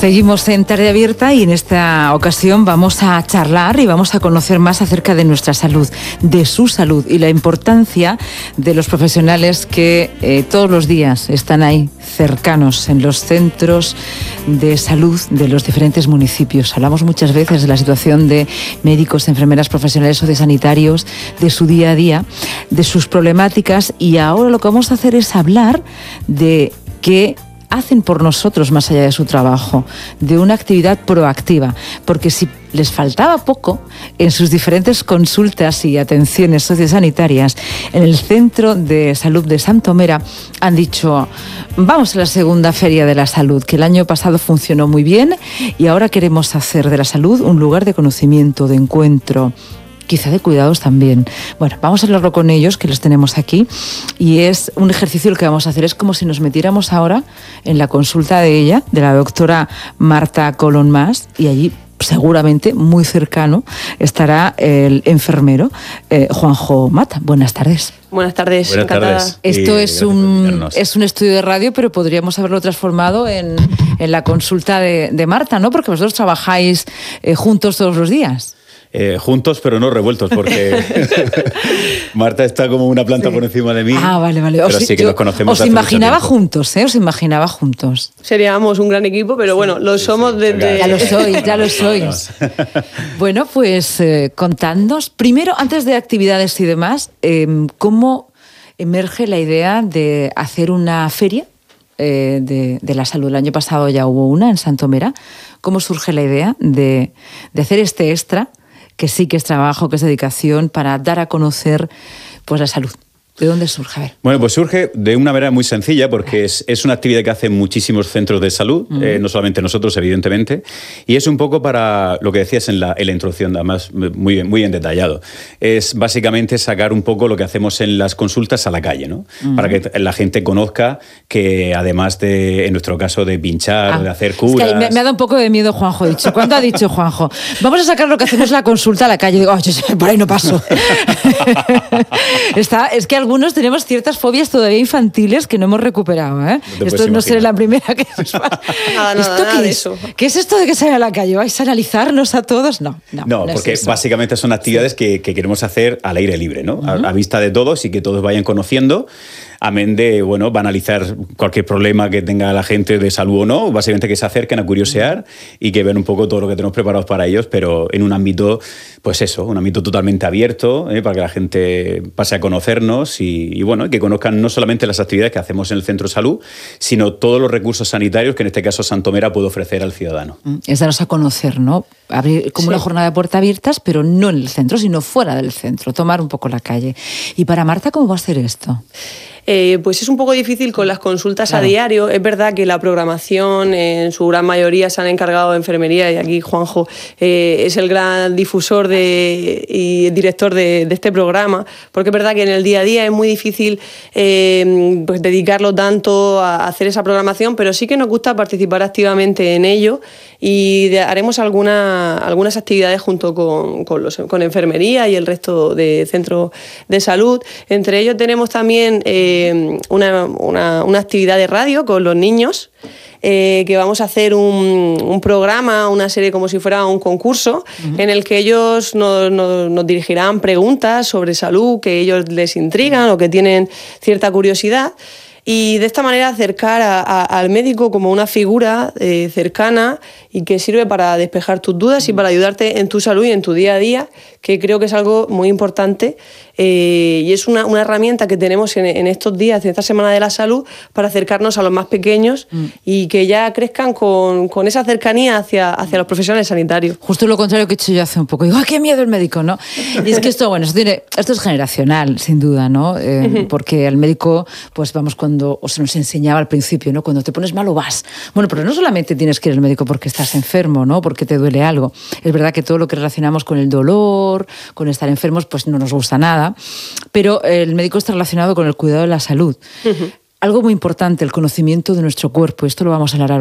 Seguimos en Tarde Abierta y en esta ocasión vamos a charlar y vamos a conocer más acerca de nuestra salud, de su salud y la importancia de los profesionales que todos los días están ahí cercanos en los centros de salud de los diferentes municipios. Hablamos muchas veces de la situación de médicos, enfermeras, profesionales sociosanitarios, de su día a día, de sus problemáticas, y ahora lo que vamos a hacer es hablar de qué hacen por nosotros más allá de su trabajo, de una actividad proactiva, porque si les faltaba poco en sus diferentes consultas y atenciones sociosanitarias, en el Centro de Salud de Santomera han dicho: vamos a la segunda Feria de la Salud, que el año pasado funcionó muy bien y ahora queremos hacer de la salud un lugar de conocimiento, de encuentro, quizá de cuidados también. Bueno, vamos a hablarlo con ellos, que los tenemos aquí, y es un ejercicio el que vamos a hacer. Es como si nos metiéramos ahora en la consulta de ella, de la doctora Marta Colón Mas, y allí seguramente muy cercano estará el enfermero Juanjo Mata. Buenas tardes. Buenas tardes, Buenas encantada. tardes. Esto es un estudio de radio, pero podríamos haberlo transformado en la consulta de Marta, ¿no? Porque vosotros trabajáis juntos todos los días. Juntos, pero no revueltos, porque Marta está como una planta por encima de mí. Ah, vale. Pero sí que nos conocemos. Os imaginaba juntos, ¿eh? Os imaginaba juntos. Seríamos un gran equipo, pero bueno, lo somos desde... Ya lo sois. Bueno, pues contadnos, primero, antes de actividades y demás, ¿cómo emerge la idea de hacer una feria de la salud? El año pasado ya hubo una en Santomera. ¿Cómo surge la idea de hacer este extra, que sí que es trabajo, que es dedicación, para dar a conocer pues la salud? ¿De dónde surge? A ver. Bueno, pues surge de una manera muy sencilla, porque es una actividad que hacen muchísimos centros de salud, no solamente nosotros, evidentemente, y es un poco para lo que decías en la introducción, además muy bien detallado. Es básicamente sacar un poco lo que hacemos en las consultas a la calle, ¿no? Para que la gente conozca que, además de, en nuestro caso, de pinchar, de hacer curas... Es que me ha dado un poco de miedo Juanjo. ¿Cuándo ha dicho Juanjo? Vamos a sacar lo que hacemos en la consulta a la calle. Digo, yo por ahí no paso. Es que algunos tenemos ciertas fobias todavía infantiles que no hemos recuperado, ¿eh? Esto no será la primera que nos pasa. Nada ¿Qué de es? eso. ¿Qué es esto de que salen a la calle? ¿Vais a analizarnos a todos? No, porque es eso. Básicamente son actividades que queremos hacer al aire libre, ¿no? A vista de todos, y que todos vayan conociendo. Amén de, banalizar cualquier problema que tenga la gente de salud o no, básicamente que se acerquen a curiosear y que vean un poco todo lo que tenemos preparados para ellos, pero en un ámbito, pues eso, un ámbito totalmente abierto, para que la gente pase a conocernos y que conozcan no solamente las actividades que hacemos en el centro de salud, sino todos los recursos sanitarios que en este caso Santomera puede ofrecer al ciudadano. Es darnos a conocer, ¿no? Abrir como una jornada de puertas abiertas, pero no en el centro, sino fuera del centro, tomar un poco la calle. Y para Marta, ¿cómo va a ser esto? Pues es un poco difícil con las consultas a diario. Es verdad que la programación en su gran mayoría se han encargado de enfermería, y aquí Juanjo es el gran difusor y director de este programa, porque es verdad que en el día a día es muy difícil pues dedicarlo tanto a hacer esa programación, pero sí que nos gusta participar activamente en ello, y haremos algunas actividades junto con enfermería y el resto de centros de salud. Entre ellos tenemos también una actividad de radio con los niños, que vamos a hacer un programa, una serie como si fuera un concurso, en el que ellos nos dirigirán preguntas sobre salud que ellos les intrigan o que tienen cierta curiosidad. Y de esta manera acercar al médico como una figura cercana y que sirve para despejar tus dudas y para ayudarte en tu salud y en tu día a día, que creo que es algo muy importante, y es una herramienta que tenemos en estos días, en esta Semana de la Salud, para acercarnos a los más pequeños y que ya crezcan con esa cercanía hacia los profesionales sanitarios. Justo lo contrario que he hecho yo hace un poco. Digo, ¡ay, qué miedo el médico!, ¿no? Y es que esto es generacional, sin duda, ¿no? Porque al médico, pues vamos o se nos enseñaba al principio, ¿no? Cuando te pones malo vas. Bueno, pero no solamente tienes que ir al médico porque estás enfermo, ¿no? Porque te duele algo. Es verdad que todo lo que relacionamos con el dolor, con estar enfermos, pues no nos gusta nada. Pero el médico está relacionado con el cuidado de la salud. Algo muy importante, el conocimiento de nuestro cuerpo. Esto lo vamos a hablar